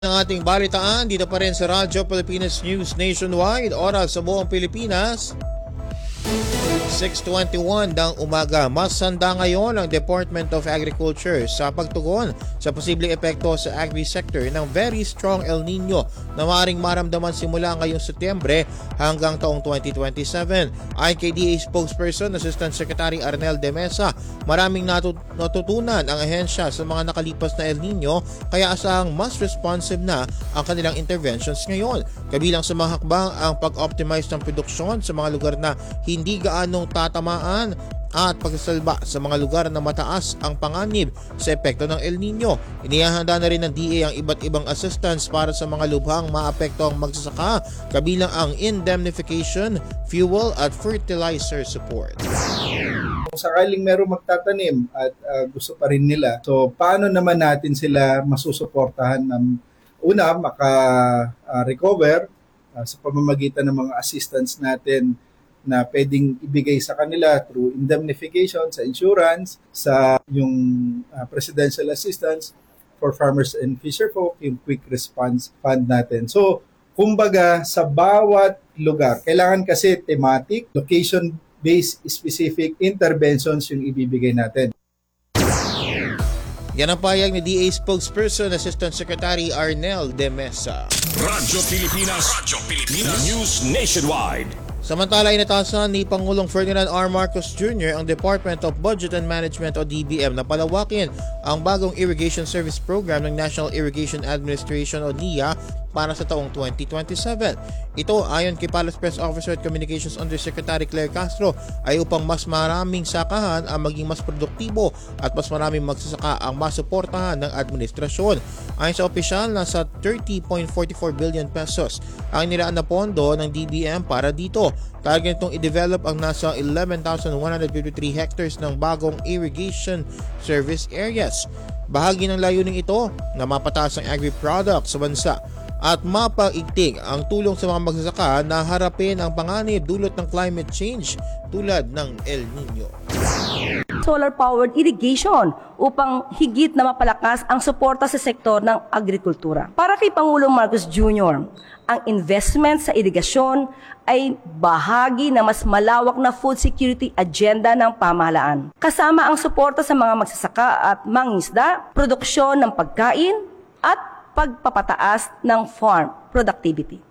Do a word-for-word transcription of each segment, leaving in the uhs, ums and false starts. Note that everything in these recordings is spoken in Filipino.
Ang ating balitaan dito pa rin sa Radyo Pilipinas News Nationwide, oras sa buong Pilipinas, six twenty-one ng umaga. Mas handa ngayon ang Department of Agriculture sa pagtugon sa posibleng epekto sa agri-sector ng very strong El Nino na maaaring maramdaman simula ngayong Setyembre hanggang taong twenty twenty-seven. Ayon kay D A spokesperson Assistant Secretary Arnel de Mesa, maraming natut- natutunan ang ahensya sa mga nakalipas na El Nino kaya asahang mas responsive na ang kanilang interventions ngayon. Kabilang sa mga hakbang ang pag-optimize ng produksyon sa mga lugar na hindi gaanong tatamaan at pagsasalba sa mga lugar na mataas ang panganib sa epekto ng El Nino. Inihahanda na rin ng D A ang iba't ibang assistance para sa mga lubhang maapekto ang magsasaka, kabilang ang indemnification, fuel at fertilizer support. Kung sakaling meron magtatanim at uh, gusto pa rin nila, so paano naman natin sila masusuportahan ng una, maka-recover uh, uh, sa pamamagitan ng mga assistance natin na pwedeng ibigay sa kanila through indemnification, sa insurance, sa yung uh, presidential assistance for farmers and fisherfolk, yung quick response fund natin. So, kumbaga, sa bawat lugar, kailangan kasi thematic, location-based specific interventions yung ibibigay natin. Yan ang payag ni D A spokesperson Assistant Secretary Arnel de Mesa. Radyo Pilipinas, Radyo Pilipinas News Nationwide. Samantala, inatasan ni Pangulong Ferdinand R. Marcos Junior ang Department of Budget and Management o D B M na palawakin ang bagong Irrigation Service Program ng National Irrigation Administration o N I A para sa taong twenty twenty-seven. Ito, ayon kay Palace Press Officer at Communications Undersecretary Claire Castro, ay upang mas maraming sakahan ang maging mas produktibo at mas maraming magsasaka ang masuportahan ng administrasyon. Ayon sa opisyal, nasa thirty point four four billion pesos ang nilaan na pondo ng D B M para dito. Target itong i-develop ang nasa eleven thousand one hundred fifty-three hectares ng bagong irrigation service areas. Bahagi ng layuning ito na mapataas ang agri-products sa bansa at mapaigting ang tulong sa mga magsasaka na harapin ang panganib dulot ng climate change tulad ng El Nino. Solar-powered irrigation upang higit na mapalakas ang suporta sa sektor ng agrikultura. Para kay Pangulong Marcos Junior, ang investment sa irigasyon ay bahagi na mas malawak na food security agenda ng pamahalaan. Kasama ang suporta sa mga magsasaka at mangingisda, produksyon ng pagkain at pagpapataas ng farm productivity.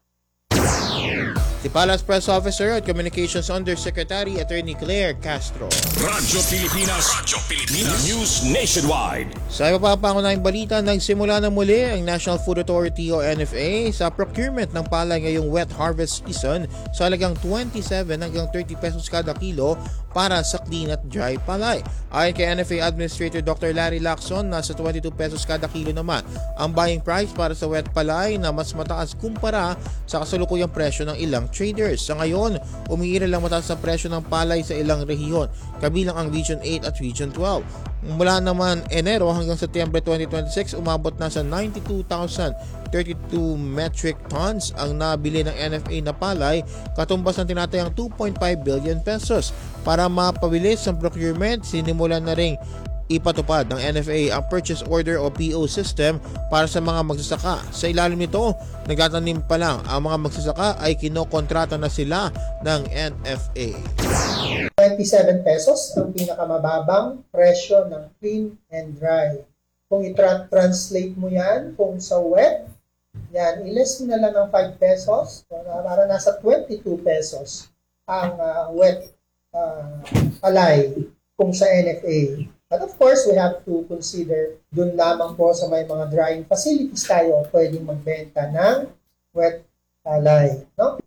Si Palace Press Officer at Communications Undersecretary Attorney Claire Castro. Radyo Pilipinas, Radyo Pilipinas News Nationwide. Sa iba pa pangunahing balita, nagsimula na muli ang National Food Authority o N F A sa procurement ng palay ngayong wet harvest season sa halagang twenty-seven hanggang thirty pesos kada kilo para sa clean at dry palay. Ayon kay N F A Administrator Doctor Larry Lacson, nasa twenty-two pesos kada kilo naman ang buying price para sa wet palay na mas mataas kumpara sa kasalukuyang presyo ng ilang traders. Sa ngayon, umiiral lang mataas na presyo ng palay sa ilang rehiyon, kabilang ang Region eight at Region twelve. Mula naman Enero hanggang Setyembre twenty twenty-six, umabot na sa ninety-two thousand thirty-two metric tons ang nabili ng N F A na palay, katumbas ng tinatayang two point five billion pesos. Para mapabilis ang procurement, sinimulan na ring ipatupad ng N F A ang Purchase Order o P O system para sa mga magsasaka. Sa ilalim nito, nagtatanim pa lang ang mga magsasaka ay kinokontrata na sila ng N F A. twenty-seven pesos ang pinakamababang presyo ng clean and dry. Kung i-translate mo yan, kung sa wet, yan, iles mo na lang ng five pesos, para nasa twenty-two pesos ang uh, wet uh, palay kung sa N F A. But of course, we have to consider dun lamang po sa may mga drying facilities tayo pwedeng magbenta ng wet palay. No?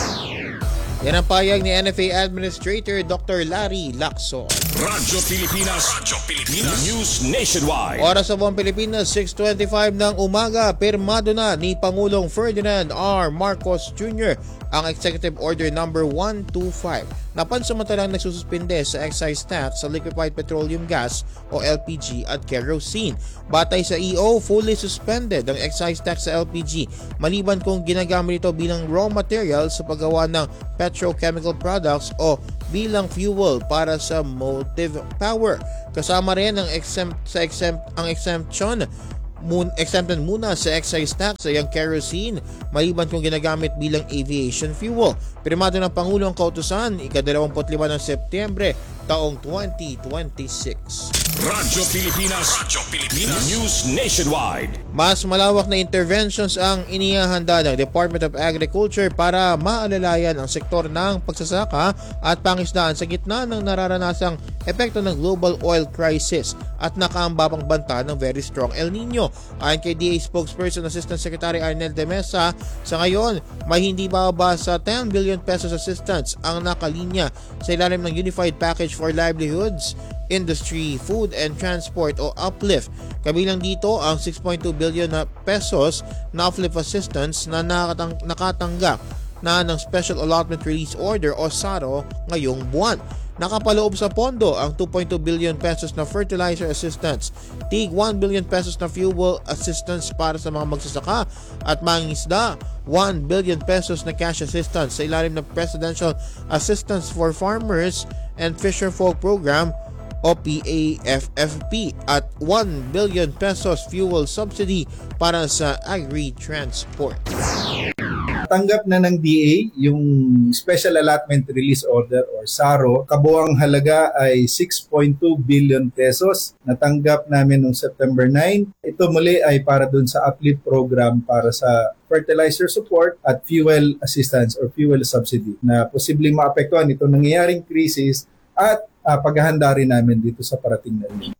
Yan ang payag ni N F A Administrator Doctor Larry Lacson. Radyo Pilipinas, Radyo Pilipinas News Nationwide. Oras sa buong Pilipinas, six twenty-five ng umaga, pirmado na ni Pangulong Ferdinand R. Marcos Junior ang Executive Order number one twenty-five na pansamantalang nagsususpinde sa excise tax sa liquefied petroleum gas o L P G at kerosene. Batay sa E O, fully suspended ang excise tax sa L P G maliban kung ginagamit ito bilang raw material sa paggawa ng petrochemical products o bilang fuel para sa motive power. Kasama rin ang exempt sa exempt ang exemption mun, exempted muna sa excise tax ay ang kerosene maliban kung ginagamit bilang aviation fuel. Pirmado ng Pangulo ang kautusan ika-dalawampu't lima ng Setyembre taong twenty twenty-six. Radyo Pilipinas. Radyo Pilipinas. News Nationwide. Mas malawak na interventions ang inihahanda ng Department of Agriculture para maalalayan ang sektor ng pagsasaka at pangisdaan sa gitna ng nararanasang epekto ng global oil crisis at nakaambabang banta ng very strong El Nino. Ayon kay D A spokesperson Assistant Secretary Arnel de Mesa, sa ngayon may hindi bababa sa ten billion pesos assistance ang nakalinya sa ilalim ng Unified Package for Livelihoods, Industry, Food and Transport o UPLIFT. Kabilang dito ang six point two billion na pesos na UPLIFT assistance na nakatang- nakatanggap na ng Special Allotment Release Order o S A R O ngayong buwan. Nakapaloob sa pondo ang two point two billion pesos na fertilizer assistance, tig one billion pesos na fuel assistance para sa mga magsasaka at mangingisda, one billion pesos na cash assistance sa ilalim ng Presidential Assistance for Farmers and Fisherfolk Program o P A F F P at one billion pesos fuel subsidy para sa agri-transport. Tanggap na ng D A yung Special Allotment Release Order or S A R O. Kabuang halaga ay six point two billion pesos. Natanggap namin noong September nine. Ito muli ay para dun sa UPLIFT program para sa fertilizer support at fuel assistance or fuel subsidy na posibleng maapektuhan itong nangyayaring krisis at uh, paghahanda rin namin dito sa parating na rin.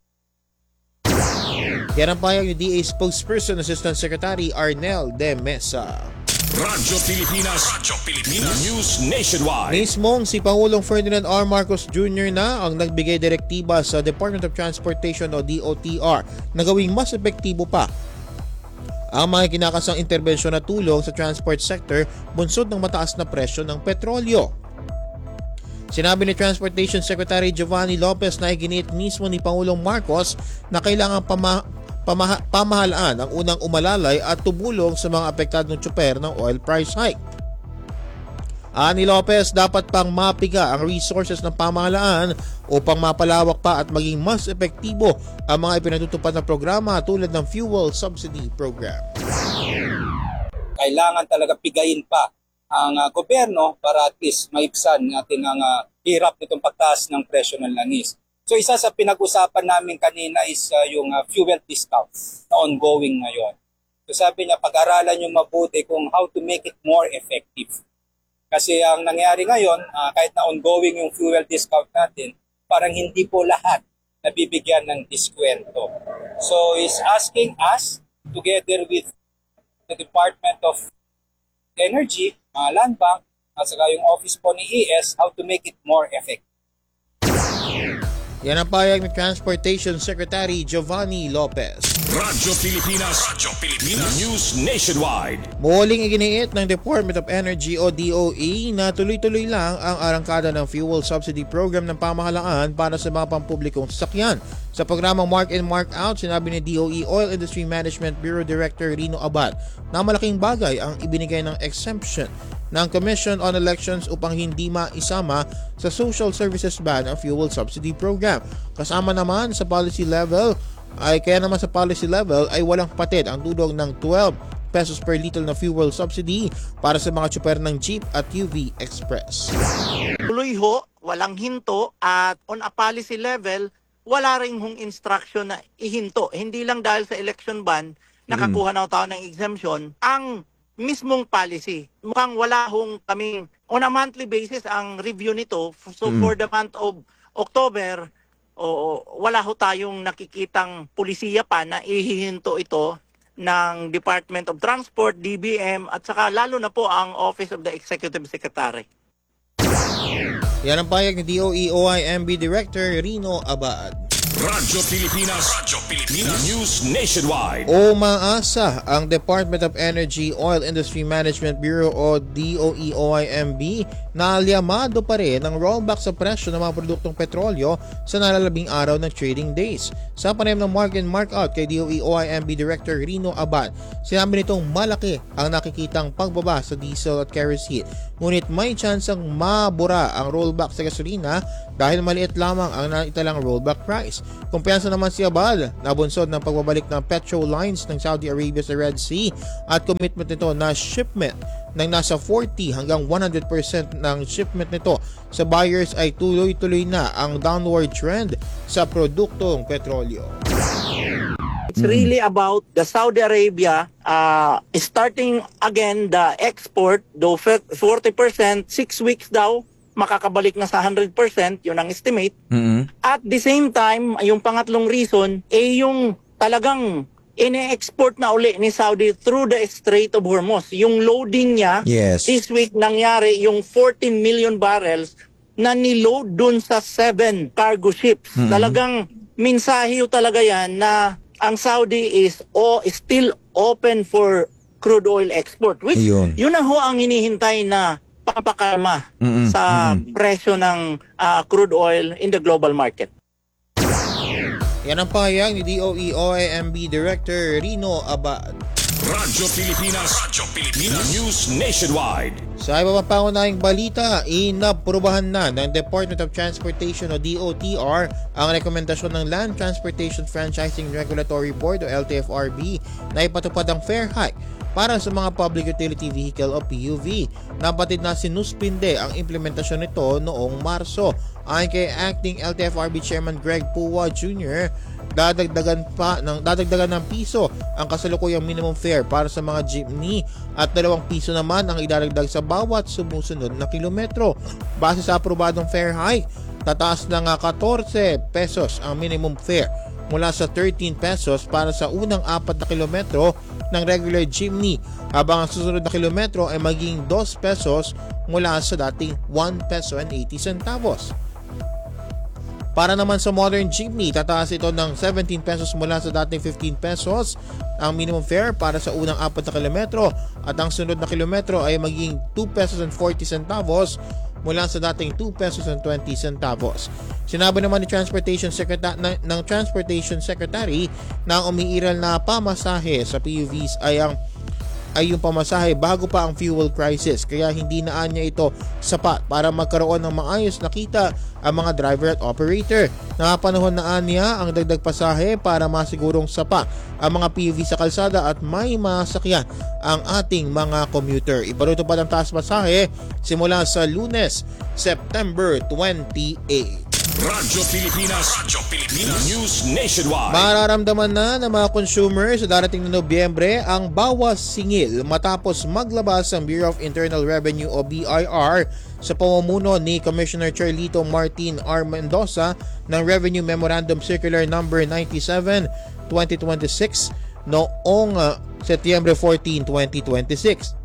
Yan ang payag ni D A spokesperson Assistant Secretary Arnel de Mesa. Radyo Pilipinas. Radyo Pilipinas. News Nationwide. Mismong si Pangulong Ferdinand R. Marcos Junior na ang nagbigay direktiba sa Department of Transportation o D O T R na gawing mas epektibo pa ang mga kinakasang interbensyon na tulong sa transport sector bunsod ng mataas na presyo ng petrolyo. Sinabi ni Transportation Secretary Giovanni Lopez na iginit mismo ni Pangulong Marcos na kailangan pama Pamaha- pamahalaan ang unang umalalay at tumulong sa mga apektadong tsuper ng oil price hike. Ani Lopez, dapat pang mapiga ang resources ng pamahalaan upang mapalawak pa at maging mas epektibo ang mga ipinatutupad na programa tulad ng Fuel Subsidy Program. Kailangan talaga pigayin pa ang uh, gobyerno para at least maibsan natin ang uh, hirap nitong pagtaas ng presyo ng langis. So isa sa pinag-usapan namin kanina is uh, yung uh, fuel discount na ongoing ngayon. So sabi niya, pag-aralan yung mabuti kung how to make it more effective. Kasi ang nangyari ngayon, uh, kahit na ongoing yung fuel discount natin, parang hindi po lahat nabibigyan ng diskwento. So he's asking us, together with the Department of Energy, uh, Land Bank, at saka yung office po ni E S, how to make it more effective. Yan ang payag ni Transportation Secretary Giovanni Lopez. Radyo Pilipinas. Radyo Pilipinas. News Nationwide. Muling iginiit ng Department of Energy o D O E na tuloy-tuloy lang ang arangkada ng Fuel Subsidy Program ng pamahalaan para sa mga pampublikong sasakyan. Sa programang Mark in Mark Out, sinabi ni D O E Oil Industry Management Bureau Director Rino Abad na malaking bagay ang ibinigay ng exemption ng Commission on Elections upang hindi maisama sa social services ban ang fuel subsidy program. Kasama naman sa policy level ay kaya naman sa policy level ay walang patid ang tulong ng twelve pesos per liter na fuel subsidy para sa mga tsuper ng Jeep at U V Express. Tuloy ho, walang hinto at on a policy level, wala rin hong instruction na ihinto. Hindi lang dahil sa election ban, nakakuha na tayo ng exemption, ang mismong policy. Mukhang wala hong kaming, on a monthly basis, ang review nito. So mm. for the month of October, o wala ho tayong nakikitang pulisiya pa na ihihinto ito ng Department of Transport, D B M, at saka lalo na po ang Office of the Executive Secretary. Yan ang payag ni D O E O I M B Director Rino Abad. Radyo Pilipinas. Radyo Pilipinas. News Nationwide. Umaasa ang Department of Energy Oil Industry Management Bureau o D O E O I M B na liamado pa rin ang rollback sa presyo ng mga produktong petrolyo sa nalalabing araw ng trading days. Sa panayam ng Mark in Mark Out kay D O E O I M B Director Rino Abad, sinabi nitong malaki ang nakikitang pagbaba sa diesel at kerosene. Ngunit may tsansang mabura ang rollback sa gasolina dahil maliit lamang ang naitalang rollback price. Kumpiyansa naman si Abal na bunsod ng pagbabalik ng petrol lines ng Saudi Arabia sa Red Sea at commitment nito na shipment ng nasa forty hanggang one hundred percent ng shipment nito sa buyers ay tuloy-tuloy na ang downward trend sa produktong petrolyo. It's really about the Saudi Arabia uh, starting again the export, though forty percent, six weeks daw, makakabalik na sa one hundred percent, yun ang estimate. Mm-hmm. At the same time, yung pangatlong reason, eh yung talagang ine-export na uli ni Saudi through the Strait of Hormuz. Yung loading niya, Yes. this week nangyari yung fourteen million barrels na niload dun sa seven cargo ships. Mm-hmm. Talagang mensahe talaga yan na ang Saudi is o still open for crude oil export, which Yun. yun na ho ang hinihintay na papakalma Mm-mm, sa mm-mm. presyo ng uh, crude oil in the global market. Yan ang pahayag ni D O E O A M B Director Rino Abad. Radyo Pilipinas. Radyo Pilipinas. News Nationwide. Sa iba pang pangunahing balita, inaprubahan na ng Department of Transportation o D O T R ang rekomendasyon ng Land Transportation Franchising Regulatory Board o L T F R B na ipatupad ang fare hike para sa mga public utility vehicle o P U V. Napatid na sinuspinde ang implementasyon nito noong Marso. Ayon kay Acting L T F R B Chairman Greg Puwa Junior, dadagdagan pa ng dadagdagan ng piso ang kasalukuyang minimum fare para sa mga jeepney at dalawang piso naman ang idadagdag sa bawat sumusunod na kilometro. Base sa aprobadong fare hike, tataas ng fourteen pesos ang minimum fare mula sa thirteen pesos para sa unang apat na kilometro ng regular jeepney, habang ang susunod na kilometro ay maging two pesos mula sa dating one peso and eighty centavos. Para naman sa modern jeepney, tataas ito ng seventeen pesos mula sa dating fifteen pesos ang minimum fare para sa unang apat na kilometro, at ang sunod na kilometro ay maging two pesos and forty centavos mula sa dating two pesos and twenty centavos. Sinabi naman ni Transportation Secretary ng, ng Transportation Secretary na ang umiiral na pamasahe sa P U Vs ay ang ay yung pamasahe bago pa ang fuel crisis, kaya hindi na niya ito sapat para magkaroon ng maayos na kita ang mga driver at operator. Nakapanahon na niya ang dagdag pasahe para masigurong sapat ang mga P U V sa kalsada at may masakyan ang ating mga commuter. Ibaruto pa ng taas pasahe simula sa Lunes, September twenty-eight. Radyo Pilipinas. Radyo Pilipinas. News Nationwide. Mararamdaman na ng mga consumer sa darating na Nobyembre ang bawas singil matapos maglabas ang Bureau of Internal Revenue o B I R sa pamumuno ni Commissioner Charlito Martin R. Mendoza ng Revenue Memorandum Circular number ninety-seven twenty twenty-six noong uh, Setyembre fourteen, twenty twenty-six.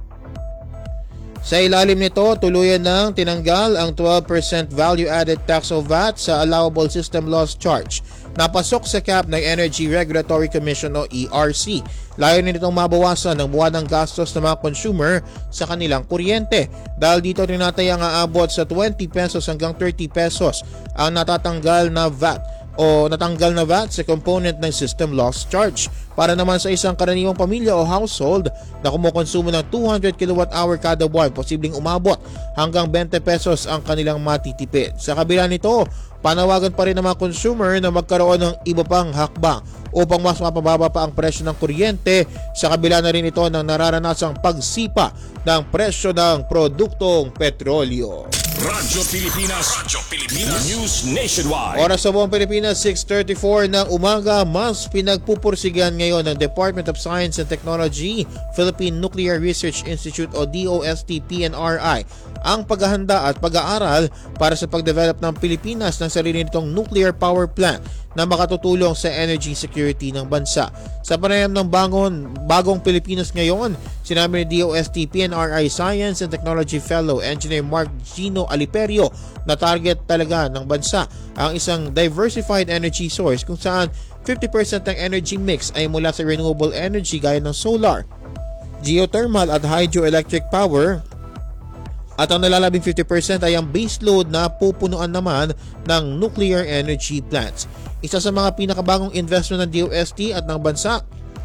Sa ilalim nito, tuluyan nang tinanggal ang twelve percent value-added tax o V A T sa allowable system loss charge. Napasok sa cap ng Energy Regulatory Commission o E R C. Layunin nitong mabawasan ang buwanang gastos ng mga consumer sa kanilang kuryente. Dahil dito tinatayang aabot sa twenty pesos hanggang thirty pesos ang natatanggal na V A T o natanggal na V A T sa component ng system loss charge. Para naman sa isang karaniwang pamilya o household na kumukonsumo ng two hundred kilowatt hour kada buwan, posibleng umabot hanggang twenty pesos ang kanilang matitipid. Sa kabila nito, panawagan pa rin ng mga consumer na magkaroon ng iba pang hakbang upang mas mapababa pa ang presyo ng kuryente, sa kabila na rin ito ng nararanasang pagsipa ng presyo ng produktong petrolyo. Radyo Pilipinas. Radyo Pilipinas. News Nationwide. Oras sa buong Pilipinas, six thirty-four ng umaga. Mas pinagpupursigan ngayon ng Department of Science and Technology, Philippine Nuclear Research Institute o D O S T P N R I ang paghahanda at pag-aaral para sa pagdevelop ng Pilipinas ng sarili nitong nuclear power plant na makatutulong sa energy security ng bansa. Sa panayam ng bangon, bagong Pilipinas ngayon, sinabi ni D O S T P N R I Science and Technology Fellow Engineer Mark Gino Aliperio na target talaga ng bansa ang isang diversified energy source kung saan fifty percent ng energy mix ay mula sa renewable energy gaya ng solar, geothermal at hydroelectric power, at ang nalalabing fifty percent ay ang baseload na pupunuan naman ng nuclear energy plants. Isa sa mga pinakabagong investment ng D O S T at ng bansa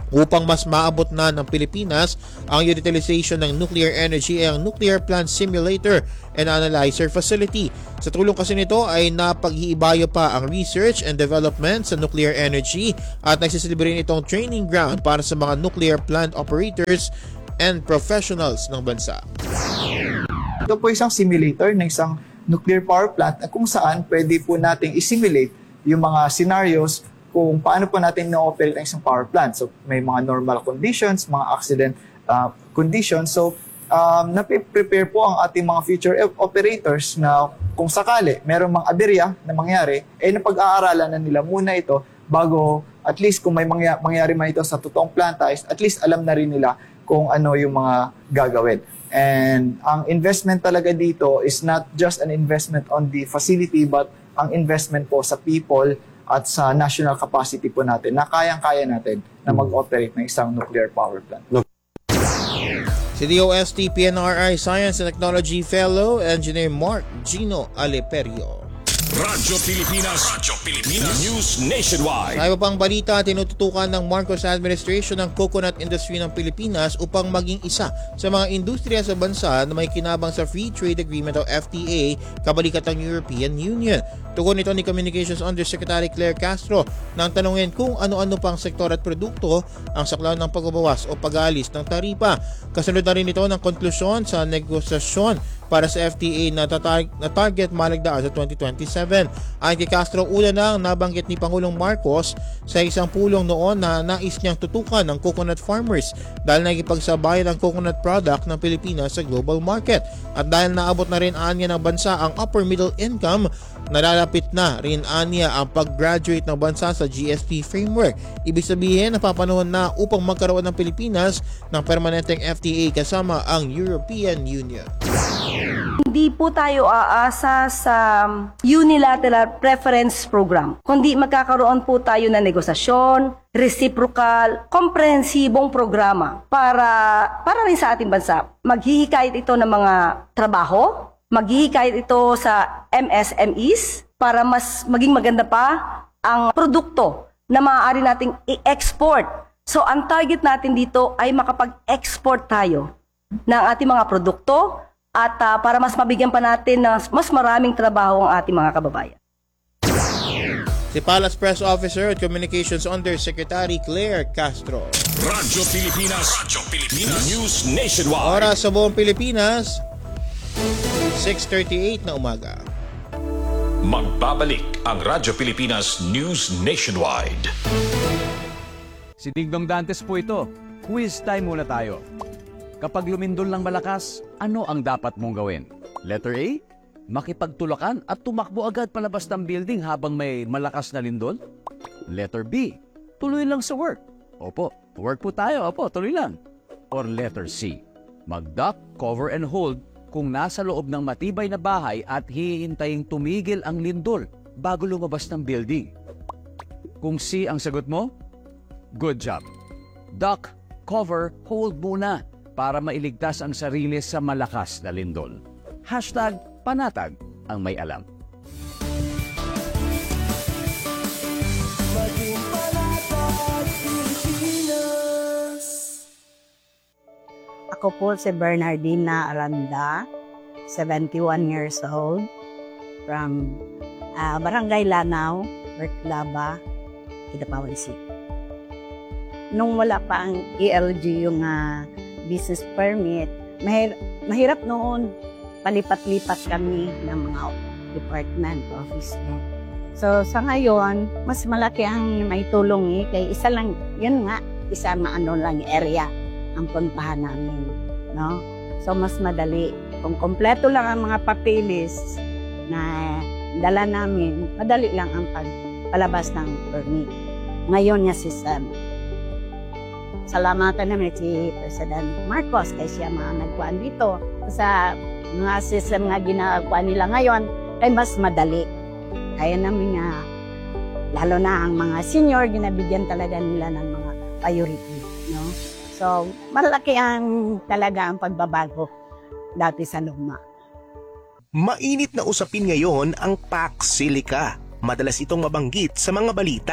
Upang mas maabot na ng Pilipinas ang utilization ng nuclear energy ay ang Nuclear Plant Simulator and Analyzer Facility. Sa tulong kasi nito ay napag-iibayo pa ang research and development sa nuclear energy at nagsisilbi rin itong training ground para sa mga nuclear plant operators and professionals ng bansa. Ito po isang simulator ng isang nuclear power plant na kung saan pwede po nating isimulate yung mga scenarios kung paano po natin na-operate ang isang power plant. So may mga normal conditions, mga accident uh, conditions. So um, nape-prepare po ang ating mga future operators na kung sakali merong mga aberya na mangyari, eh napag-aaralan na nila muna ito bago at least kung may mangya- mangyari man ito sa totoong planta, at least alam na rin nila kung ano yung mga gagawin. And ang investment talaga dito is not just an investment on the facility but ang investment po sa people at sa national capacity po natin na kayang-kaya natin na mag-operate ng isang nuclear power plant. Si D O S T P N R I Science and Technology Fellow Engineer Mark Gino Aleperio. Radyo Pilipinas. Radyo Pilipinas. News Nationwide. Sa iba pang balita, tinututukan ng Marcos administration ang coconut industry ng Pilipinas upang maging isa sa mga industriya sa bansa na may kinabang sa Free Trade Agreement o F T A kabalikat ng European Union. Tugon ito ni Communications Undersecretary Claire Castro nang tanungin kung ano-ano pang sektor at produkto ang saklaw ng pagbabawas o pag-aalis ng taripa. Kasunod na rin ito ng konklusyon sa negosasyon para sa F T A na, tatar- na target malagdaan sa twenty twenty-seven. Ayon kay Castro, una nang nabanggit ni Pangulong Marcos sa isang pulong noon na nais niyang tutukan ng coconut farmers dahil nagipagsabayan ang coconut product ng Pilipinas sa global market. At dahil naabot na rin anya ng bansa ang upper middle income, nalalapit na rin anya ang pag-graduate ng bansa sa G S P framework. Ibig sabihin, napapanahon na upang magkaroon ng Pilipinas ng permanenteng F T A kasama ang European Union. Hindi po tayo aasa sa unilateral preference program, kundi magkakaroon po tayo ng negosasyon, reciprocal, komprehensibong programa para, para rin sa ating bansa. Maghihikayat ito ng mga trabaho, maghihikayat ito sa M S M Es para mas maging maganda pa ang produkto na maaari nating i-export. So ang target natin dito ay makapag-export tayo ng ating mga produkto at uh, para mas mabigyan pa natin ng mas maraming trabaho ang ating mga kababayan. Si Palace Press Officer at Communications Undersecretary Claire Castro. Radyo Pilipinas. Radyo Pilipinas. News Nationwide. Oras sa buong Pilipinas, six thirty-eight na umaga. Magbabalik ang Radyo Pilipinas News Nationwide. Si Dingdong Dantes po ito. Quiz time muna tayo. Kapag lumindol ng malakas, ano ang dapat mong gawin? Letter A, makipagtulakan at tumakbo agad palabas ng building habang may malakas na lindol? Letter B, tuloy lang sa work. Opo, work po tayo. Opo, tuloy lang. Or letter C, mag-duck, cover and hold kung nasa loob ng matibay na bahay at hihintaying tumigil ang lindol bago lumabas ng building. Kung C ang sagot mo, good job. Duck, cover, hold muna para mailigtas ang sarili sa malakas na lindol. Hashtag panatag ang may alam. Ako po si Bernardina Aranda, seventy-one years old, from uh, Barangay Lanao, Berklaba, Kidapawan City. Nung wala pa ang E L G yung uh, business permit, mahir- mahirap noon, palipat-lipat kami ng mga department, office. So sa ngayon, mas malaki ang may tulong eh, kay isa lang, yun nga, isa maano lang area ang puntahan namin, no? So mas madali. Kung kompleto lang ang mga papeles na dala namin, madali lang ang pagpalabas ng permit. Ngayon niya si Sam. Salamatan namin si President Marcos kasi siya mga nagkuhan dito. Sa mga system nga ginagawa nila ngayon, ay mas madali. Kaya namin nga, lalo na ang mga senior, ginabigyan talaga nila ng mga priority. No? So, malaki ang talaga ang pagbabago dati sa luma. Mainit na usapin ngayon ang Pax Silica. Madalas itong mabanggit sa mga balita.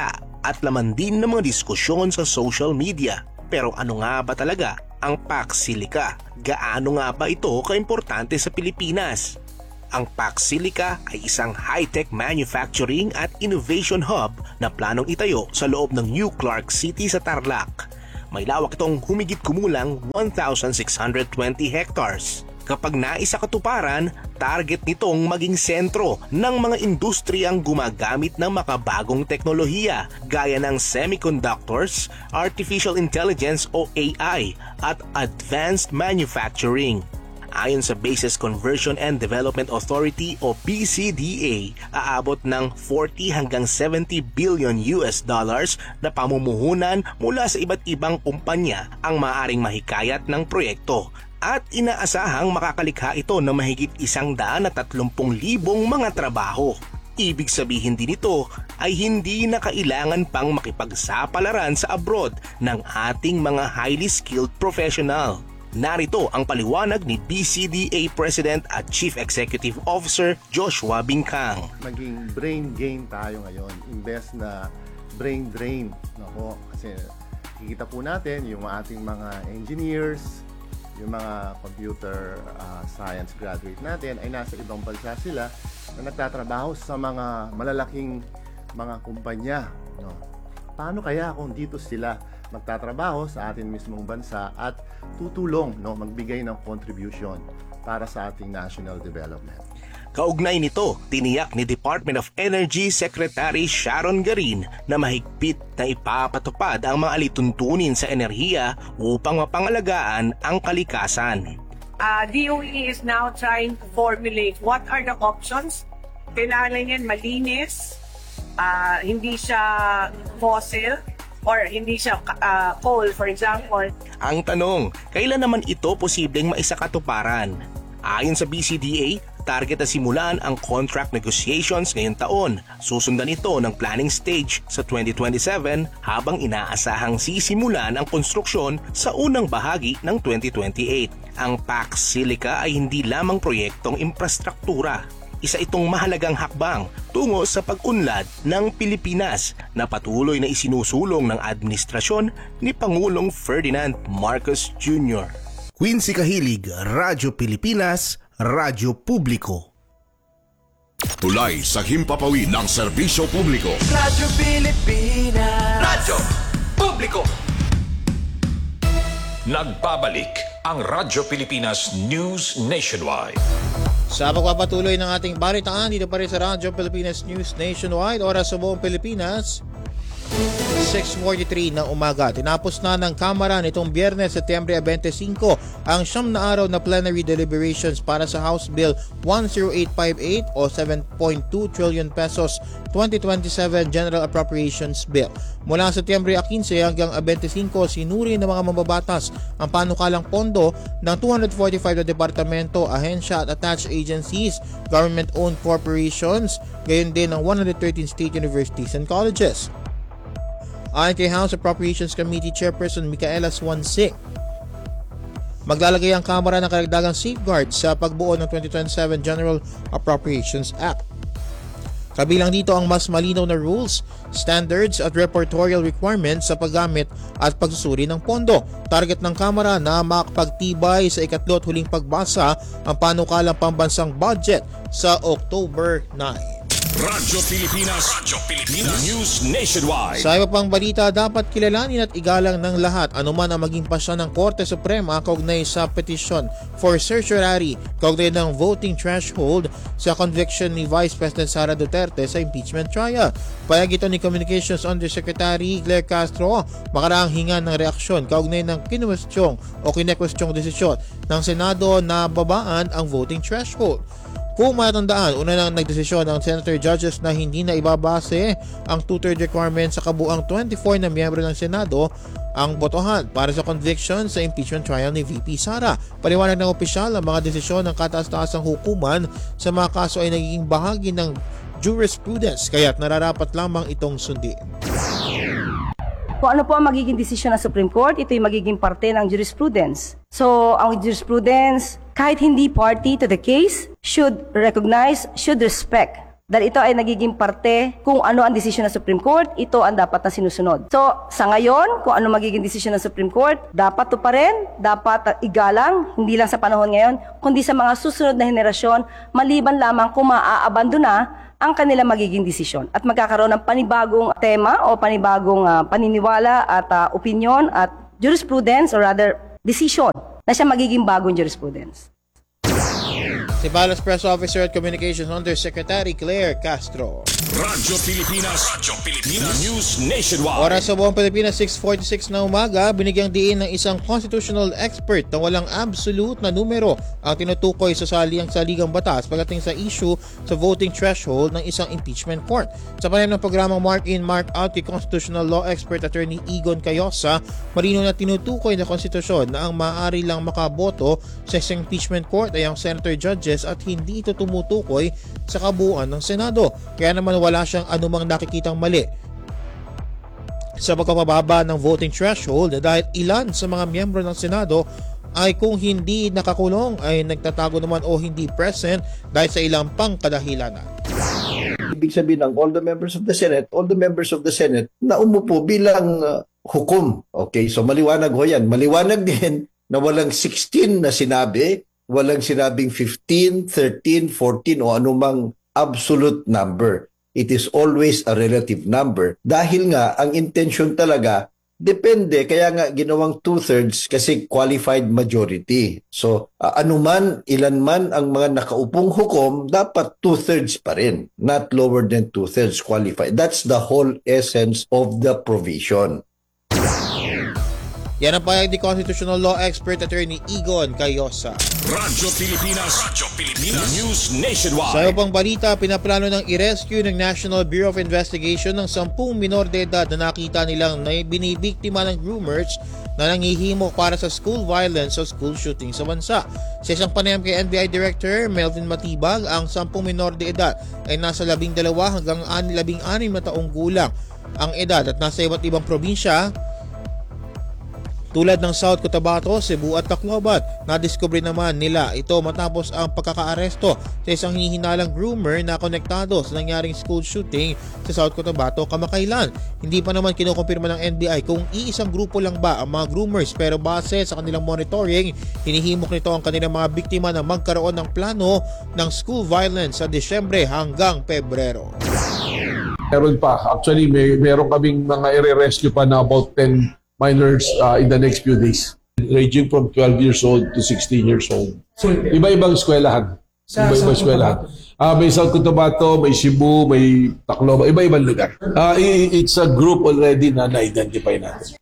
at laman din ng mga diskusyon sa social media. Pero ano nga ba talaga ang Pax Silica? Gaano nga ba ito kaimportante sa Pilipinas? Ang Pax Silica ay isang high-tech manufacturing at innovation hub na planong itayo sa loob ng New Clark City sa Tarlac. May lawak itong humigit kumulang one thousand six hundred twenty hectares. Kapag naisa katuparan, target nitong maging sentro ng mga industriyang gumagamit ng makabagong teknolohiya gaya ng semiconductors, artificial intelligence o A I at advanced manufacturing. Ayon sa Bases Conversion and Development Authority o B C D A, aabot ng forty hanggang seventy billion U S dollars na pamumuhunan mula sa iba't ibang kumpanya ang maaaring mahikayat ng proyekto. At inaasahang makakalikha ito ng mahigit isang daan at tatlumpung libong mga trabaho. Ibig sabihin din ito ay hindi na kailangan pang makipagsapalaran sa abroad ng ating mga highly skilled professional. Narito ang paliwanag ni B C D A President at Chief Executive Officer Joshua Bincang. Maging brain gain tayo ngayon, imbes na brain drain. Nako, kasi kikita po natin yung ating mga engineers, yung mga computer uh, science graduate natin ay nasa ibang bansa sila na nagtatrabaho sa mga malalaking mga kumpanya. No? Paano kaya kung dito sila magtatrabaho sa ating mismong bansa at tutulong, no, magbigay ng contribution para sa ating national development? Kaugnay nito, tiniyak ni Department of Energy Secretary Sharon Garin na mahigpit na ipapatupad ang mga alituntunin sa enerhiya upang mapangalagaan ang kalikasan. Uh, D O E is now trying to formulate what are the options. Kailangan yan malinis, uh, hindi siya fossil, or hindi siya uh, coal, for example. Ang tanong, kailan naman ito posibleng maisakatuparan? Ayon sa B C D A, target na simulan ang contract negotiations ngayong taon. Susundan ito ng planning stage sa twenty twenty-seven habang inaasahang sisimulan ang konstruksyon sa unang bahagi ng twenty twenty-eight. Ang Pax Silica ay hindi lamang proyektong infrastruktura. Isa itong mahalagang hakbang tungo sa pag-unlad ng Pilipinas na patuloy na isinusulong ng administrasyon ni Pangulong Ferdinand Marcos Junior Quincy Kahilig, Radyo Pilipinas, Radyo Publiko. Tulay sa himpapawid ng serbisyo publiko. Radyo Pilipinas, Radyo Publiko. Nagbabalik ang Radyo Pilipinas News Nationwide. Sa pagpapatuloy ng ating balitaan dito pa rin sa Radyo Pilipinas News Nationwide, oras sa buong Pilipinas, six forty-three ng umaga. Tinapos na ng Kamara nitong Biyernes, Setyembre twenty-five, ang siyam na araw na plenary deliberations para sa House Bill one oh eight five eight o seven point two trillion pesos twenty twenty-seven General Appropriations Bill. Mula Setyembre fifteen hanggang twenty-five, sinuri ng mga mababatas ang panukalang pondo ng two hundred forty-five na departamento, ahensya at attached agencies, government-owned corporations, gayon din ng one hundred thirteen state universities and colleges. Ayon kay House Appropriations Committee Chairperson Micaela Swansing, maglalagay ang Kamara ng karagdagang safeguards sa pagbuo ng twenty twenty-seven General Appropriations Act. Kabilang dito ang mas malinaw na rules, standards at reportorial requirements sa paggamit at pagsusuri ng pondo. Target ng Kamara na makapagtibay sa ikatlo at huling pagbasa ang panukalang pambansang budget sa October nine. Radyo Pilipinas, Radyo Pilipinas News Nationwide. Sa iba pang balita, dapat kilalanin at igalang ng lahat anuman ang maging pasya ng Korte Suprema kaugnay sa petisyon for certiorari kaugnay ng voting threshold sa conviction ni Vice President Sara Duterte sa impeachment trial. Payag ito ni Communications Undersecretary Claire Castro makaraang hinga ng reaksyon kaugnay ng kinwestyong o kinekwestyong desisyon ng Senado na babaan ang voting threshold. Kung matandaan, una nang nagdesisyon ang Senator Judges na hindi na ibabase ang two-third requirement sa kabuang twenty-four na miyembro ng Senado ang botohan para sa conviction sa impeachment trial ni V P Sara. Paliwanag ng opisyal, ang mga desisyon ng kataas-taasang hukuman sa mga kaso ay nagiging bahagi ng jurisprudence kaya't nararapat lamang itong sundin. Kung ano po ang magiging desisyon ng Supreme Court, ito'y magiging parte ng jurisprudence. So, ang jurisprudence, kahit hindi party to the case, should recognize, should respect Dahil ito ay nagiging parte kung ano ang desisyon ng Supreme Court, ito ang dapat na sinusunod. So, sa ngayon, kung ano magiging desisyon ng Supreme Court, dapat to pa rin, dapat igalang, hindi lang sa panahon ngayon, kundi sa mga susunod na henerasyon, maliban lamang kung maaabandona ang kanilang magiging desisyon. At magkakaroon ng panibagong tema o panibagong uh, paniniwala at uh, opinion at jurisprudence or rather decision na siya magiging bagong jurisprudence. Si Palace Press Officer at Communications Undersecretary Claire Castro. Radyo Pilipinas, Radyo Pilipinas News Nationwide. Oras sa buong Pilipinas, six forty-six na umaga, binigyang diin ng isang constitutional expert na walang absolute na numero ang tinutukoy sa saliang saligang batas pagdating sa issue sa voting threshold ng isang impeachment court. Sa panayam ng programang Mark In, Mark Out kay Constitutional Law Expert Attorney Egon Cayosa, marino na tinutukoy na konstitusyon na ang maaari lang makaboto sa isang impeachment court ay ang senator judges at hindi ito tumutukoy sa kabuuan ng Senado. Kaya naman wala siyang anumang nakikitang mali sa pagkababa ng voting threshold dahil ilan sa mga miyembro ng Senado ay kung hindi nakakulong ay nagtatago naman o hindi present dahil sa ilang pangkadahilanan. Ibig sabihin ng all the members of the Senate, all the members of the Senate na umupo bilang uh, hukom. Okay, so maliwanag ho yan. Maliwanag din na walang sixteen na sinabi, walang sinabing fifteen, thirteen, fourteen o anumang absolute number. It is always a relative number. Dahil nga, ang intention talaga, depende, kaya nga ginawang two-thirds kasi qualified majority. So, uh, anuman, ilan man ang mga nakaupong hukom, dapat two-thirds pa rin, not lower than two-thirds qualified. That's the whole essence of the provision. Yan ang payag ni Constitutional Law Expert Attorney Egon Cayosa. Radyo Pilipinas, Radyo Pilipinas News Nationwide. Sa ibang balita, pinaplano ng i-rescue ng National Bureau of Investigation ng sampung minor de edad na nakita nilang na binibiktima ng groomers na nangihimok para sa school violence o school shooting sa bansa. Sa isang panayam kay N B I Director Melvin Matibag, ang sampung minor de edad ay nasa labing dalawa hanggang labing anim na taong gulang ang edad at nasa iba't ibang probinsya tulad ng South Cotabato, Cebu at Tacloban. Nadiskubre naman nila ito matapos ang pagkakaaresto sa isang hihinalang groomer na konektado sa nangyaring school shooting sa South Cotabato kamakailan. Hindi pa naman kinukumpirma ng N B I kung iisang grupo lang ba ang mga groomers, pero base sa kanilang monitoring, hinihimok nito ang kanilang mga biktima na magkaroon ng plano ng school violence sa Disyembre hanggang Pebrero. Meron pa. Actually, may, meron kaming mga i-rescue pa na about ten minors uh, in the next few days, ranging from twelve years old to sixteen years old. So, iba-ibang eskwelahan. Iba-ibang eskwelahan. Uh, may South Cotabato, may Cebu, may Tacloban, iba-ibang lugar. Uh, it's a group already na na-identify natin.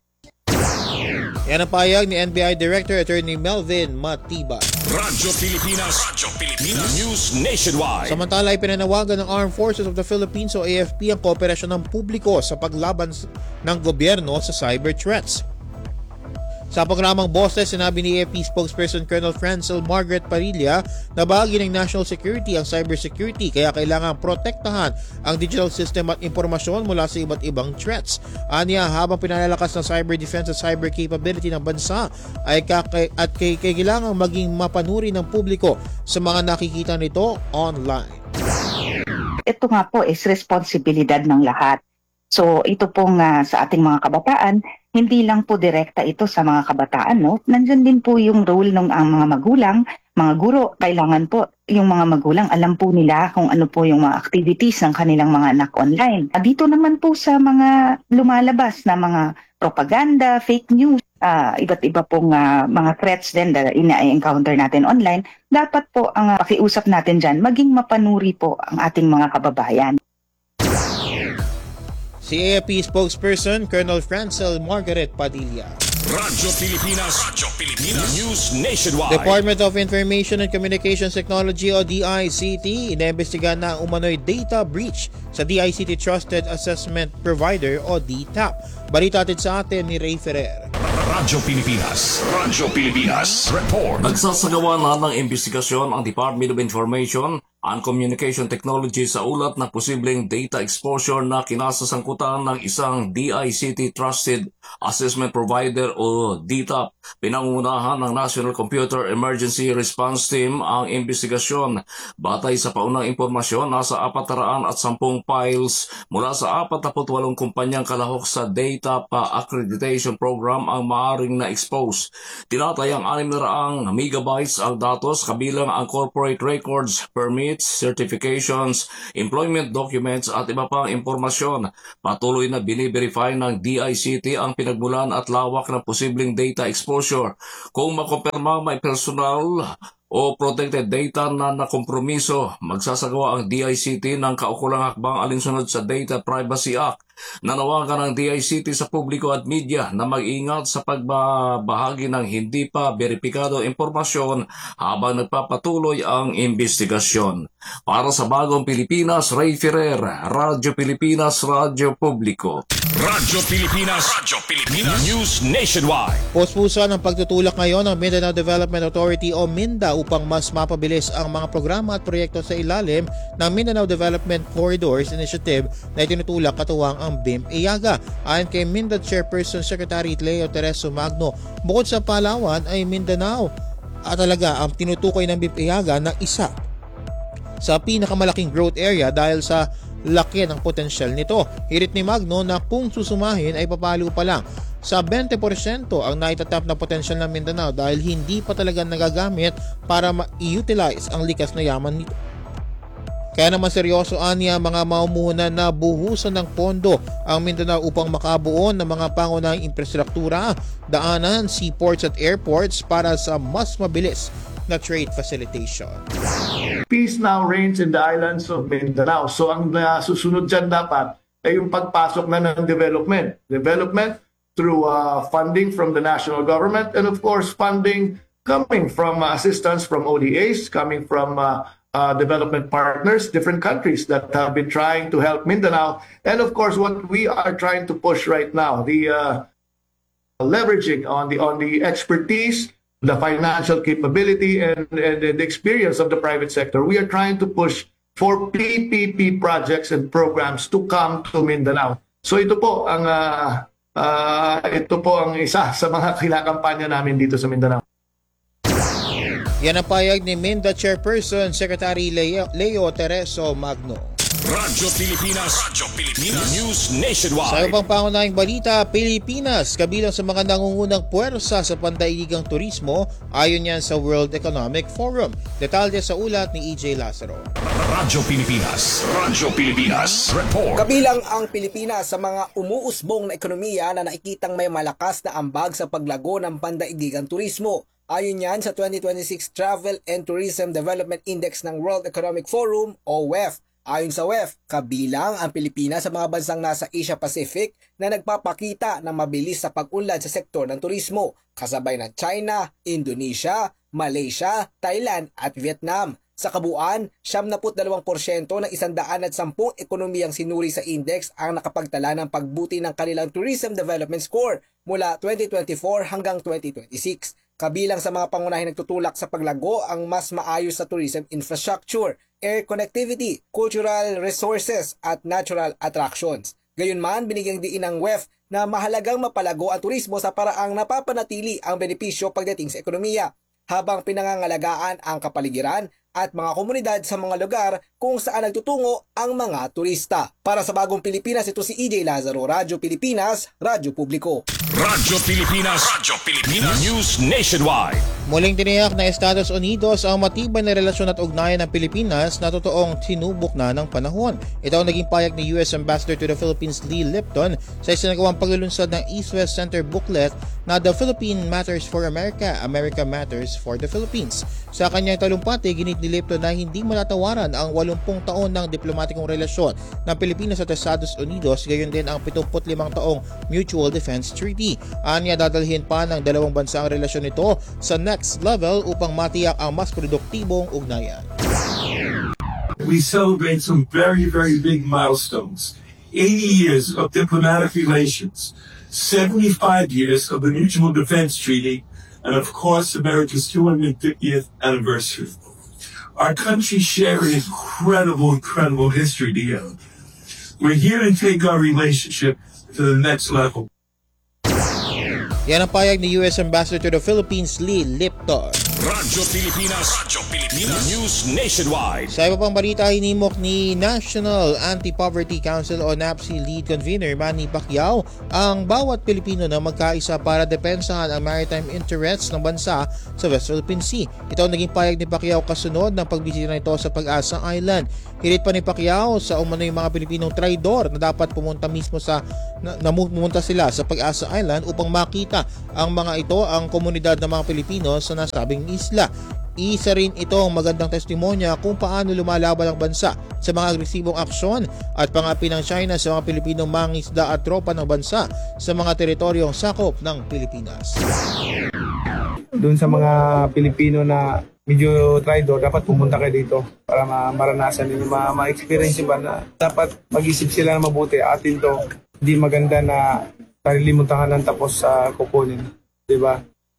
Yan ang payag ni N B I Director Attorney Melvin Matibag. Radyo Pilipinas, Radyo Pilipinas News Nationwide. Samantala, ipinanawagan ng Armed Forces of the Philippines o A F P ang kooperasyon ng publiko sa paglaban ng gobyerno sa cyber threats. Sa programang Boses, sinabi ni A F P spokesperson Colonel Francel Margaret Parilla na bahagi ng national security ang cybersecurity, kaya kailangan protektahan ang digital system at impormasyon mula sa iba't ibang threats. Anya, habang pinalalakas ng cyber defense at cyber capability ng bansa ay kake- at kay- kailangan maging mapanuri ng publiko sa mga nakikita nito online. Ito nga po is responsibilidad ng lahat. So ito pong uh, sa ating mga kabataan, hindi lang po direkta ito sa mga kabataan, no? Nandyan din po yung role ng ang mga magulang, mga guro. Kailangan po yung mga magulang alam po nila kung ano po yung mga activities ng kanilang mga anak online. Dito naman po sa mga lumalabas na mga propaganda, fake news, uh, iba't iba pong uh, mga threats din na ina-encounter natin online, dapat po ang uh, pakiusap natin dyan, maging mapanuri po ang ating mga kababayan. Si A F P spokesperson Colonel Francel Margaret Padilla. Radyo Pilipinas, Radyo Pilipinas News Nationwide. Department of Information and Communications Technology o D I C T inaimbestigahan na umano'y data breach sa D I C T Trusted Assessment Provider o D T A P. Balita atin sa atin ni Ray Ferrer. Radyo Pilipinas, Radyo Pilipinas Report. Nagsasagawa na ng investigasyon ang Department of Information and Communication Technology sa ulat na posibleng data exposure na kinasasangkutan ng isang D I C T Trusted Assessment Provider o D T A P. Pinangunahan ng National Computer Emergency Response Team ang investigasyon. Batay sa paunang impormasyon, nasa apat na at sampung files mula sa apat na walong kumpanyang kalahok sa Data pa Accreditation Program ang maaring na-expose. Tinatayang anim na raang megabytes ang datos kabilang ang corporate records, permits, certifications, employment documents at iba pang impormasyon. Patuloy na biniverify ng D I C T ang pinagmulan at lawak ng posibleng data exposure. Kung makumpirma may personal o protected data na nakompromiso, magsasagawa ang D I C T ng kaukulang hakbang alinsunod sa Data Privacy Act. Nanawagan ng D I C T sa publiko at media na mag-ingat sa pagbabahagi ng hindi pa beripikado impormasyon habang nagpapatuloy ang investigasyon. Para sa Bagong Pilipinas, Ray Ferrer, Radyo Pilipinas, Radyo Publiko. Radyo Pilipinas, Radyo Pilipinas, News Nationwide. Puspusan ang pagtutulak ngayon ng Mindanao Development Authority o MINDA upang mas mapabilis ang mga programa at proyekto sa ilalim ng Mindanao Development Corridors Initiative na itinutulak katuwang ang B I M P I A G A. Ayon kay MINDA Chairperson Secretary Leo Tereso Magno, bukod sa Palawan ay Mindanao at talaga ang tinutukoy ng B I M P I A G A na isa sa pinakamalaking growth area dahil sa laki ng potensyal nito. Hirit ni Magno na kung susumahin ay papalo pa lang sa twenty percent ang naitatap na potensyal ng Mindanao dahil hindi pa talaga nagagamit para ma-utilize ang likas na yaman nito. Kaya naman seryoso aniya mga mamumuhunan na buhusan ng pondo ang Mindanao upang makabuo ng mga pangunahing infrastruktura, daanan, seaports at airports para sa mas mabilis na trade facilitation. Peace now reigns in the islands of Mindanao. So ang uh, susunod dyan dapat ay yung pagpasok na ng development. Development through uh, funding from the national government and of course funding coming from uh, assistance from O D As, coming from uh, uh, development partners, different countries that have been trying to help Mindanao. And of course what we are trying to push right now, the uh, leveraging on the on the expertise, the financial capability and, and, and the experience of the private sector. We are trying to push for P P P projects and programs to come to Mindanao. So ito po ang uh, uh, ito po ang isa sa mga kinakampanya namin dito sa Mindanao. Yan ang payag ni MINDA Chairperson Secretary Leo, Leo Tereso Magno. Radyo Pilipinas, Radyo Pilipinas, News Nationwide. Sa ibang pangunahing balita, Pilipinas kabilang sa mga nangungunang puwersa sa pandaigdigang turismo ayon yan sa World Economic Forum. Detalye sa ulat ni E J Lazaro. Radyo Pilipinas, Radyo Pilipinas, Report. Kabilang ang Pilipinas sa mga umuusbong na ekonomiya na nakikitang may malakas na ambag sa paglago ng pandaigdigang turismo. Ayon yan sa twenty twenty-six Travel and Tourism Development Index ng World Economic Forum o W E F. Ayon sa W E F, kabilang ang Pilipinas sa mga bansang nasa Asia Pacific na nagpapakita ng mabilis sa pag-unlad sa sektor ng turismo, kasabay ng China, Indonesia, Malaysia, Thailand at Vietnam. Sa kabuuan, siyam na dalawang porsyento ng isandaan at sampung ekonomiyang sinuri sa index ang nakapagtala ng pagbuti ng kanilang Tourism Development Score mula twenty twenty-four hanggang twenty twenty-six. Kabilang sa mga pangunahing nagtutulak sa paglago ang mas maayos sa tourism infrastructure, air connectivity, cultural resources at natural attractions. Gayunman, binigyang diin ng W E F na mahalagang mapalago ang turismo sa paraang napapanatili ang benepisyo pagdating sa ekonomiya, habang pinangangalagaan ang kapaligiran at mga komunidad sa mga lugar kung saan nagtutungo ang mga turista. Para sa Bagong Pilipinas, ito si E J Lazaro, Radyo Pilipinas, Radyo Publiko. Radyo Pilipinas, Radyo Pilipinas, News Nationwide. Muling tiniyak na Estados Unidos ang matibay na relasyon at ugnayan ng Pilipinas na totoong sinubok na ng panahon. Ito ang naging payag ni U S Ambassador to the Philippines Lee Lipton sa isinagawang paglulunsad ng East-West Center booklet na The Philippine Matters for America, America Matters for the Philippines. Sa kanyang talumpati, ginit ni Lipton na hindi malatawaran ang walumpung taon ng diplomatikong relasyon ng Pilipinas at Estados Unidos, gayon din ang pituput limang taong Mutual Defense Treaty. Anya, dadalhin pa ng dalawang bansa ang relasyon nito sa next level upang matiyak ang mas produktibong ugnayan. We celebrate some very, very big milestones. eighty years of diplomatic relations, seventy-five years of the Mutual Defense Treaty, and of course America's two hundred fiftieth anniversary. Our countries share an incredible, incredible history together. We're here to take our relationship to the next level. Yan ang payag ni U S Ambassador to the Philippines, Lee Lipton. Radyo Pilipinas, Radyo Pilipinas, News Nationwide. Sa iba pang balita, hinimok ni National Anti-Poverty Council o NAPSI Lead Convener Manny Pacquiao ang bawat Pilipino na magkaisa para depensahan ang maritime interests ng bansa sa West Philippine Sea. Ito ang naging payag ni Pacquiao kasunod ng pagbisita nito sa Pag-asa Island. Hirit pa ni Pacquiao sa umano yung mga Pilipinong traidor na dapat pumunta mismo sa na, na pumunta sila sa Pag-asa Island upang makita ang mga ito ang komunidad ng mga Pilipino sa nasabing isla. Isa rin itong magandang testimonya kung paano lumalaban ang bansa sa mga agresibong aksyon at pangapi ng China sa mga Pilipinong mangisda at tropa ng bansa sa mga teritoryong sakop ng Pilipinas. Doon sa mga Pilipino na medyo traidor, dapat pumunta kayo dito para maranasan ninyo, ma-experience ba na dapat mag-isip sila na mabuti. Atin to, hindi maganda na sarilimuntahan ng tapos sa uh, kukunin. Diba?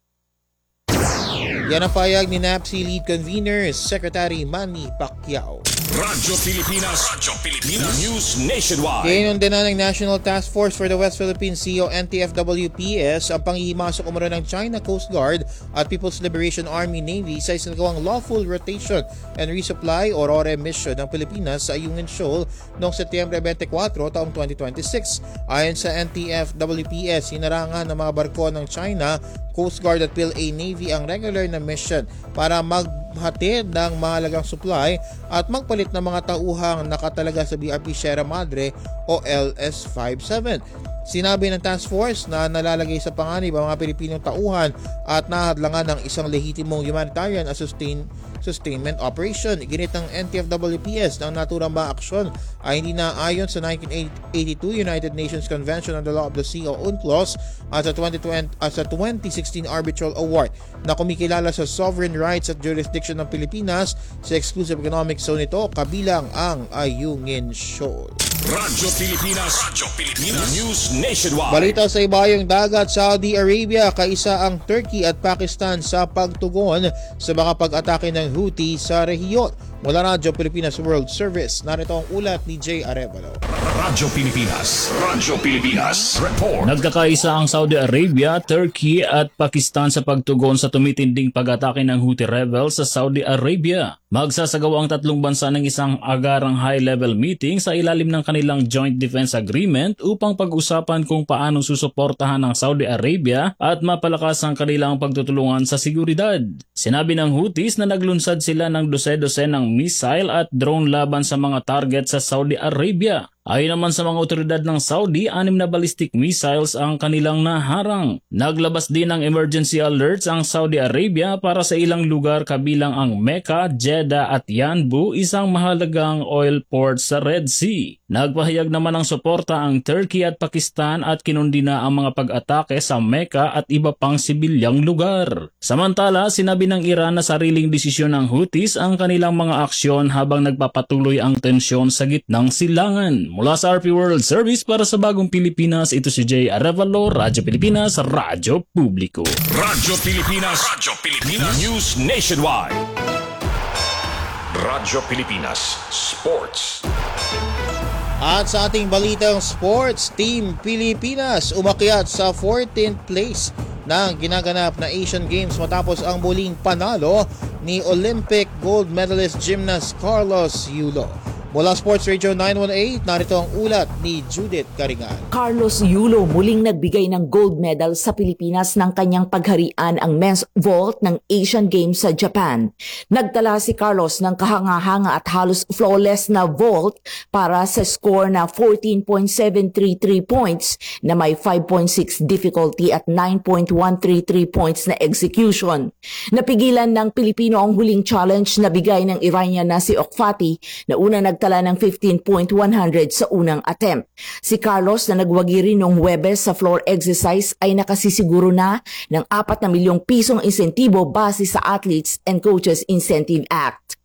Yan ang payag ni NAPSI Lead Convener, Secretary Manny Pacquiao. Radyo Pilipinas, Radyo Pilipinas, News Nationwide. Gayun din na ng National Task Force for the West Philippine Sea o N T F W P S ang panghihimasok umano ng China Coast Guard at People's Liberation Army Navy sa isinagawang lawful rotation and resupply o R O R E mission ng Pilipinas sa Ayungin Shoal noong Setyembre twenty-four taong twenty twenty-six. Ayon sa N T F W P S, hinarangan ng mga barko ng China Coast Guard at P L A Navy ang regular na mission para maghatid ng mahalagang supply at magpalit ng mga tauhang nakatalaga sa B R P Sierra Madre o L S fifty-seven. Sinabi ng task force na nalalagay sa panganib ang mga Pilipinong tauhan at nahadlangan ng isang lehitimong humanitarian at sustain, sustainment operation. Iginit ng N T F W P S na ang naturang mga aksyon ay hindi na ayon sa nineteen eighty-two United Nations Convention on the Law of the Sea o UNCLOS at sa, twenty twenty, at sa twenty sixteen Arbitral Award na kumikilala sa sovereign rights at jurisdiction ng Pilipinas sa exclusive economic zone nito kabilang ang Ayungin Shoal. Radyo Pilipinas, Radyo Pilipinas, News Nationwide. Balita sa ibayong dagat, Saudi Arabia kaisa ang Turkey at Pakistan sa pagtugon sa mga pag-atake ng Houthi sa rehiyon. Mula Radyo Pilipinas World Service, narito ang ulat ni Jay Arevalo. Radyo Pilipinas, Radyo Pilipinas, report. Nagkakaisa ang Saudi Arabia, Turkey at Pakistan sa pagtugon sa tumitinding pag-atake ng Houthi rebels sa Saudi Arabia. Magsasagawa ang tatlong bansa ng isang agarang high-level meeting sa ilalim ng kanilang Joint Defense Agreement upang pag-usapan kung paano susuportahan ng Saudi Arabia at mapalakas ang kanilang pagtutulungan sa seguridad. Sinabi ng Houthis na naglunsad sila ng dose-dose ng missile at drone laban sa mga target sa Saudi Arabia. Ayon naman sa mga otoridad ng Saudi, anim na ballistic missiles ang kanilang naharang. Naglabas din ng emergency alerts ang Saudi Arabia para sa ilang lugar kabilang ang Mecca, Jeddah at Yanbu, isang mahalagang oil port sa Red Sea. Nagpahayag naman ng suporta ang Turkey at Pakistan at kinundina ang mga pag-atake sa Mecca at iba pang sibilyang lugar. Samantala, sinabi ng Iran na sariling desisyon ng Houthis ang kanilang mga aksyon habang nagpapatuloy ang tensyon sa gitnang silangan. Mula sa R P World Service para sa Bagong Pilipinas, ito si Jay Arevalo, Radyo Pilipinas, Radyo Publiko. Radyo Pilipinas, Radyo Pilipinas, News Nationwide. Radyo Pilipinas, Sports. At sa ating balitang sports, Team Pilipinas umakyat sa fourteenth place ng ginaganap na Asian Games matapos ang muling panalo ni Olympic gold medalist gymnast Carlos Yulo. Mula Sports Radio nine one eight, narito ang ulat ni Judith Caringan. Carlos Yulo muling nagbigay ng gold medal sa Pilipinas ng kanyang pagharian ang men's vault ng Asian Games sa Japan. Nagtala si Carlos ng kahanga-hanga at halos flawless na vault para sa score na fourteen point seven three three points na may five point six difficulty at nine point one three three points na execution. Napigilan ng Pilipino ang huling challenge na bigay ng Iranian na si Okfati na una nag tala ng fifteen point one hundred sa unang attempt. Si Carlos na nagwagi rin noong Huwebes sa floor exercise ay nakasisiguro na ng apat na milyong pisong insentibo base sa Athletes and Coaches Incentive Act.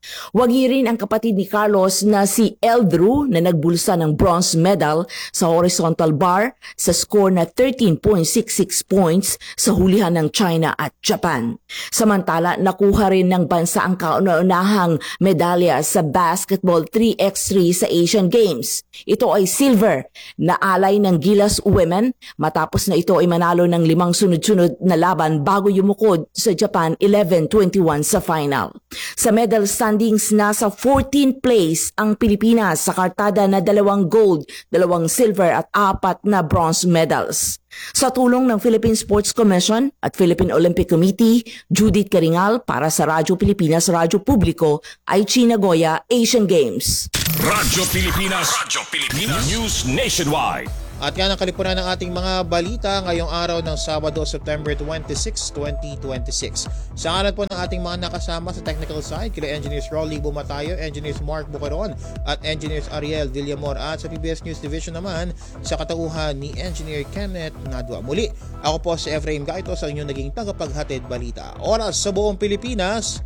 Wagi rin ang kapatid ni Carlos na si Eldrew na nagbulsa ng bronze medal sa horizontal bar sa score na thirteen point six six points sa hulihan ng China at Japan. Samantala, nakuha rin ng bansa ang kauna-unahang medalya sa basketball three by three sa Asian Games. Ito ay silver na alay ng Gilas Women matapos na ito ay manalo ng limang sunod-sunod na laban bago yumukod sa Japan eleven twenty-one sa final. Sa medal standings, nasa fourteenth place ang Pilipinas sa kartada na dalawang gold, dalawang silver at apat na bronze medals. Sa tulong ng Philippine Sports Commission at Philippine Olympic Committee, Judith Caringal para sa Radyo Pilipinas, Radyo Publiko, Aichi Nagoya, Asian Games. Radyo Pilipinas, Radyo Pilipinas News Nationwide. At yan ang kalipunan ng ating mga balita ngayong araw ng Sabado, September twenty-sixth, twenty twenty-six. Sa ngalan po ng ating mga nakasama sa technical side, kila Engineers Rolly Bumatayo, Engineers Mark Bucaron, at Engineers Ariel Villamor. At sa P B S News Division naman, sa katauhan ni Engineer Kenneth Ngadua. Muli, ako po si Efraim Gaito sa inyong naging tagapaghatid balita. Oras sa buong Pilipinas,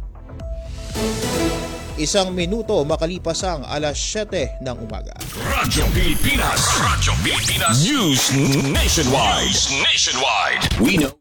isang minuto makalipas ang alas siyete ng umaga. Radyo Pilipinas, Radyo Pilipinas News Nationwide. Nationwide. We know.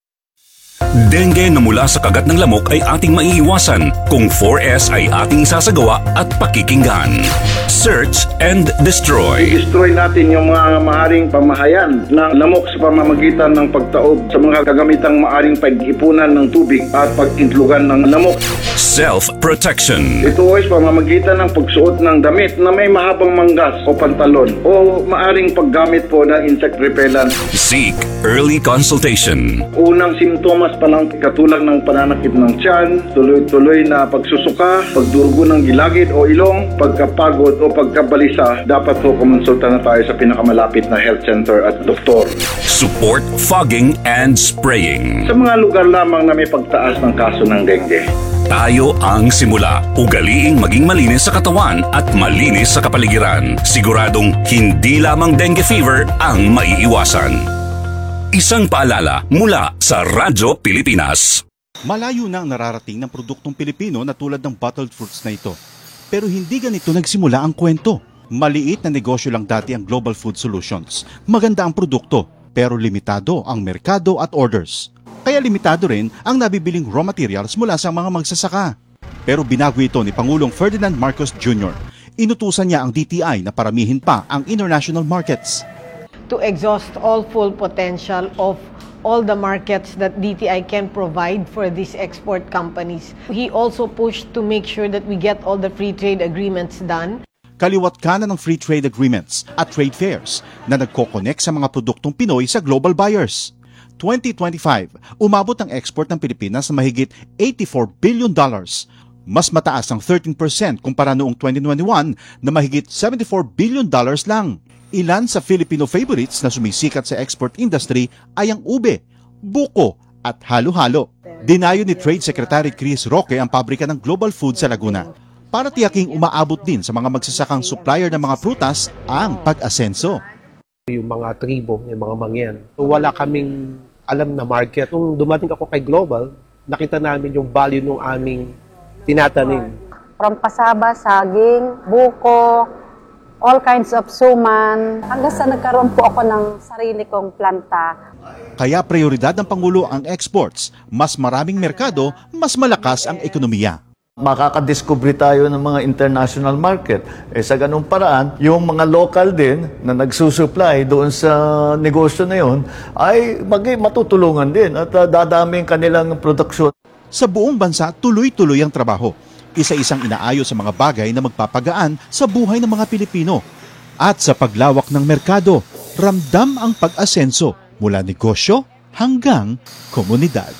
Dengue na mula sa kagat ng lamok ay ating maiiwasan kung four S ay ating isasagawa at pakikinggan. Search and destroy. I-destroy natin yung mga maaring pamahayan ng lamok sa pamamagitan ng pagtaob sa mga kagamitang maaring pag-ipunan ng tubig at pag-intlugan ng lamok. Self-protection. Ito ay sa pamamagitan ng pagsuot ng damit na may mahabang manggas o pantalon o maaring paggamit po ng insect repellent. Seek early consultation. Unang simptomas pa lang katulad ng pananakit ng tiyan, tuloy-tuloy na pagsusuka, pagdurugo ng gilagid o ilong, pagkapagod o pagkabalisa, dapat po kumonsulta na tayo sa pinakamalapit na health center at doktor. Support fogging and spraying. Sa mga lugar lamang na may pagtaas ng kaso ng dengue. Tayo ang simula. Ugaliing maging malinis sa katawan at malinis sa kapaligiran. Siguradong hindi lamang dengue fever ang maiiwasan. Isang paalala mula sa Radyo Pilipinas. Malayo na ang nararating ng produktong Pilipino na tulad ng bottled fruits na ito. Pero hindi ganito nagsimula ang kwento. Maliit na negosyo lang dati ang Global Food Solutions. Maganda ang produkto, pero limitado ang merkado at orders. Kaya limitado rin ang nabibiling raw materials mula sa mga magsasaka. Pero binago ito ni Pangulong Ferdinand Marcos Junior Inutusan niya ang D T I na paramihin pa ang international markets. To exhaust all full potential of all the markets that D T I can provide for these export companies. He also pushed to make sure that we get all the free trade agreements done. Kaliwat kanan ng free trade agreements at trade fairs na nagko-connect sa mga produktong Pinoy sa global buyers. twenty twenty-five, umabot ang export ng Pilipinas na mahigit eighty-four billion dollars. Mas mataas ang thirteen percent kumpara noong twenty twenty-one na mahigit seventy-four billion dollars lang. Ilan sa Filipino favorites na sumisikat sa export industry ay ang ube, buko at halo-halo. Dinayo ni Trade Secretary Chris Roque ang pabrika ng Global Food sa Laguna para tiyaking umaabot din sa mga magsasakang supplier ng mga prutas ang pag-asenso. Yung mga tribo, yung mga mangyan. So wala kaming alam na market. Nung dumating ako kay Global, nakita namin yung value ng aming tinatanim. From pasaba, saging, buko, all kinds of suman, hanggang sa nagkaroon po ako ng sarili kong planta. Kaya prioridad ng Pangulo ang exports. Mas maraming merkado, mas malakas ang ekonomiya. Makakadiscover tayo ng mga international market. Eh, sa ganung paraan, yung mga local din na nagsusupply doon sa negosyo na yun ay mag- matutulungan din at uh, dadami ang kanilang produksyon. Sa buong bansa, tuloy-tuloy ang trabaho. Isa-isang inaayos sa mga bagay na magpapagaan sa buhay ng mga Pilipino. At sa paglawak ng merkado, ramdam ang pag-asenso mula negosyo hanggang komunidad.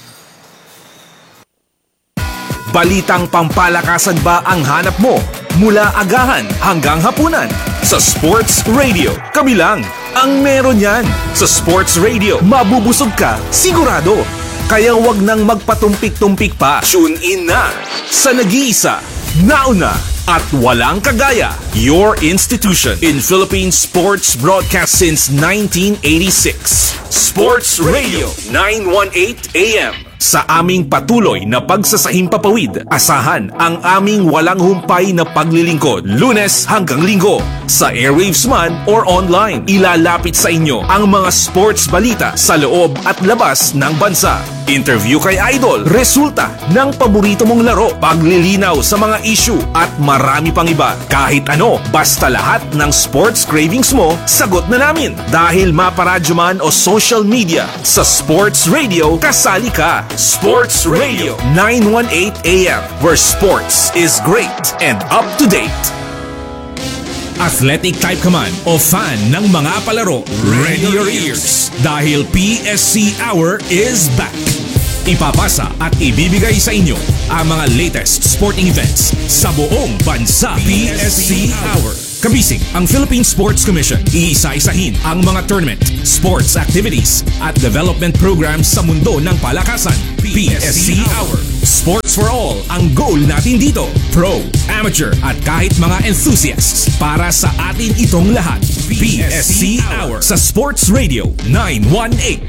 Balitang pampalakasan ba ang hanap mo? Mula agahan hanggang hapunan. Sa Sports Radio, kami lang ang meron yan. Sa Sports Radio, mabubusog ka, sigurado. Kaya wag nang magpatumpik-tumpik pa. Tune in na sa nag-iisa, nauna at walang kagaya. Your institution in Philippine sports broadcast since nineteen eighty-six. Sports Radio nine eighteen A M. Sa aming patuloy na pagsasahimpapawid, asahan ang aming walang humpay na paglilingkod, Lunes hanggang Linggo. Sa airwaves man or online, ilalapit sa inyo ang mga sports balita sa loob at labas ng bansa. Interview kay Idol, resulta ng paborito mong laro, paglilinaw sa mga issue at marami pang iba. Kahit ano, basta lahat ng sports cravings mo, sagot na namin. Dahil maparadyo man o social media, sa Sports Radio, kasali ka. Sports Radio nine eighteen A M, where sports is great and up to date. Athletic type ka man o fan ng mga palaro, ready your ears dahil P S C Hour is back. Ipapasa at ibibigay sa inyo ang mga latest sporting events sa buong bansa. P S C Hour. Kabising ang Philippine Sports Commission. Iisa-isahin ang mga tournament, sports activities at development programs sa mundo ng palakasan. P S C Hour. Sports for all ang goal natin dito. Pro, amateur at kahit mga enthusiasts. Para sa atin itong lahat. P S C Hour sa Sports Radio nine eighteen.